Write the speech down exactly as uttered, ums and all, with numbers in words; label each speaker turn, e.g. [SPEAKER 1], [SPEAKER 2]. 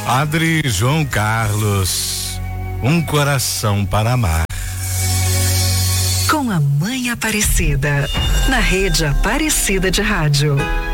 [SPEAKER 1] Padre João Carlos, um coração para amar.
[SPEAKER 2] Com a Mãe Aparecida, na Rede Aparecida de Rádio.